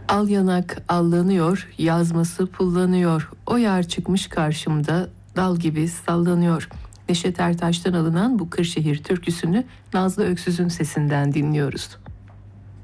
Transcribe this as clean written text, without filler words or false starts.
Al yanak allanıyor, yazması pullanıyor. O yar çıkmış karşımda, dal gibi sallanıyor. Neşet Ertaş'tan alınan bu Kırşehir türküsünü Nazlı Öksüz'ün sesinden dinliyoruz.